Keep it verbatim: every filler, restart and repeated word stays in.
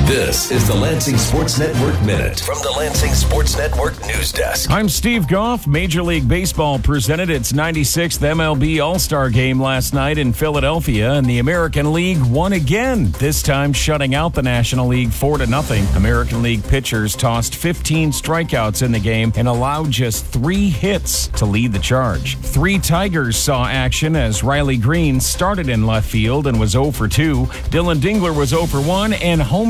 This is the Lansing Sports Network Minute from the Lansing Sports Network News Desk. I'm Steve Goff. Major League Baseball presented its ninety-sixth M L B All-Star Game last night in Philadelphia, and the American League won again, this time shutting out the National League four to nothing. American League pitchers tossed fifteen strikeouts in the game and allowed just three hits to lead the charge. Three Tigers saw action as Riley Green started in left field and was oh for two. Dylan Dingler was oh for one, and home